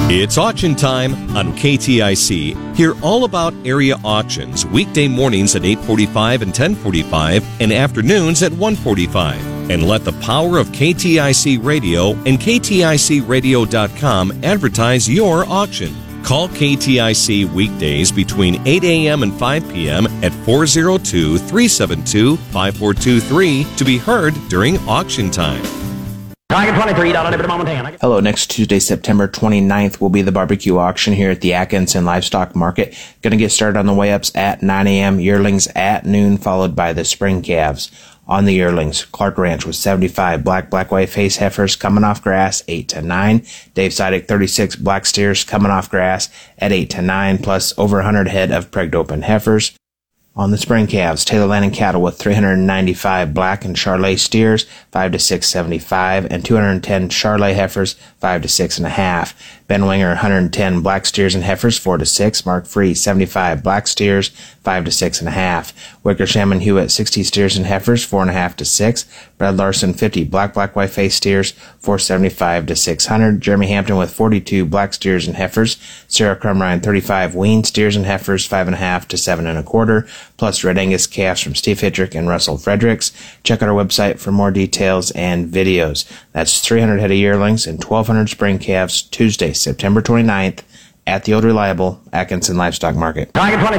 It's auction time on KTIC. Hear all about area auctions weekday mornings at 8:45 and 10:45 and afternoons at 1:45. And let the power of KTIC Radio and KTICradio.com advertise your auction. Call KTIC weekdays between 8 a.m. and 5 p.m. at 402-372-5423 to be heard during auction time. Hello, next Tuesday, September 29th, will be the barbecue auction here at the Atkinson Livestock Market. Going to get started on the weigh-ups at 9 a.m., yearlings at noon, followed by the spring calves. On the yearlings, Clark Ranch with 75 black white face heifers coming off grass, 8 to 9. Dave Sidek, 36 black steers coming off grass at 8 to 9, plus over 100 head of pregged open heifers. On the spring calves, Taylor Landing Cattle with 395 black and Charolais steers, 5 to 6.75, and 210 Charolais heifers, 5 to 6.5. Ben Winger, 110 black steers and heifers, 4 to 6. Mark Free, 75 black steers, 5 to 6.5. Wickersham and Hewitt, 60 steers and heifers, 4.5 to 6. Brad Larson, 50 black white face steers, 475 to 600. Jeremy Hampton with 42 black steers and heifers. Sarah Crumrine, 35 weaned steers and heifers, 5.5 to 7.25. Plus Red Angus calves from Steve Hittrick and Russell Fredericks. Check out our website for more details and videos. That's 300 head of yearlings and 1,200 spring calves, Tuesday, September 29th, at the old reliable Atkinson Livestock Market.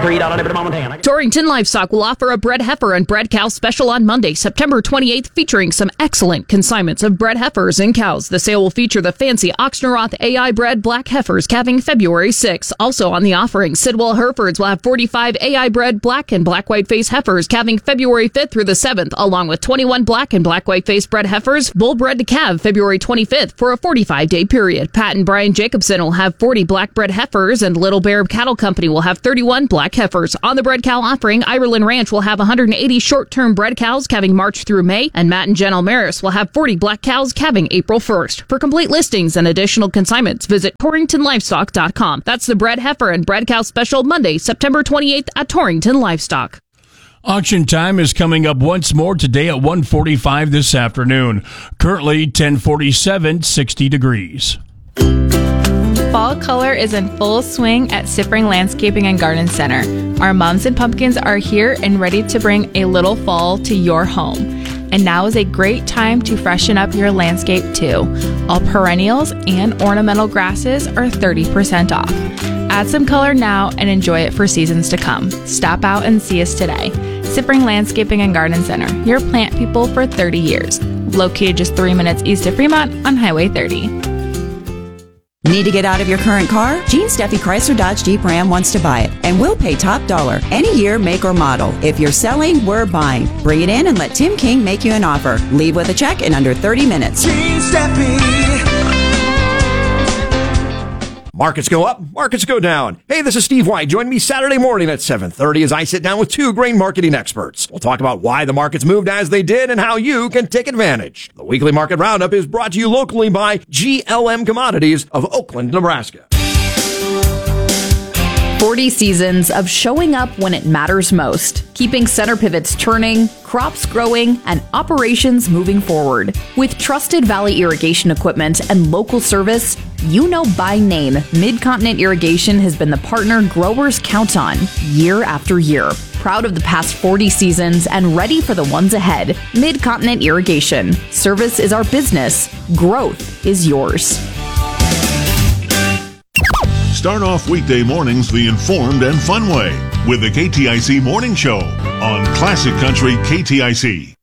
Torrington Livestock will offer a bred heifer and bred cow special on Monday, September 28th, featuring some excellent consignments of bred heifers and cows. The sale will feature the fancy Oxnoroth AI bred black heifers calving February 6th. Also on the offering, Sidwell Herefords will have 45 AI bred black and black white face heifers calving February 5th through the 7th, along with 21 black and black white face bred heifers bull bred to calve February 25th for a 45-day period. Pat and Brian Jacobson will have 40 black bred heifers, and Little Bear Cattle Company will have 31 black heifers. On the bred cow offering, Ireland Ranch will have 180 short-term bred cows calving March through May, and Matt and Jen Almaris will have 40 black cows calving April 1st. For complete listings and additional consignments, visit TorringtonLivestock.com. That's the bred heifer and bred cow special Monday, September 28th at Torrington Livestock. Auction time is coming up once more today at 1:45 this afternoon. Currently 10:47, 60 degrees. Fall color is in full swing at Sippring Landscaping and Garden Center. Our mums and pumpkins are here and ready to bring a little fall to your home. And now is a great time to freshen up your landscape too. All perennials and ornamental grasses are 30% off. Add some color now and enjoy it for seasons to come. Stop out and see us today. Sippring Landscaping and Garden Center, your plant people for 30 years. Located just 3 minutes east of Fremont on Highway 30. Need to get out of your current car? Gene Steffi Chrysler Dodge Jeep Ram wants to buy it, and we'll pay top dollar, any year, make, or model. If you're selling, we're buying. Bring it in and let Tim King make you an offer. Leave with a check in under 30 minutes. Gene Steffi. Markets go up, markets go down. Hey, this is Steve White. Join me Saturday morning at 7:30 as I sit down with two grain marketing experts. We'll talk about why the markets moved as they did and how you can take advantage. The weekly market roundup is brought to you locally by GLM Commodities of Oakland, Nebraska. 40 seasons of showing up when it matters most, keeping center pivots turning, crops growing, and operations moving forward. With trusted Valley irrigation equipment and local service, you know by name, Mid-Continent Irrigation has been the partner growers count on year after year. Proud of the past 40 seasons and ready for the ones ahead. Mid-Continent Irrigation. Service is our business. Growth is yours. Start off weekday mornings the informed and fun way with the KTIC Morning Show on Classic Country KTIC.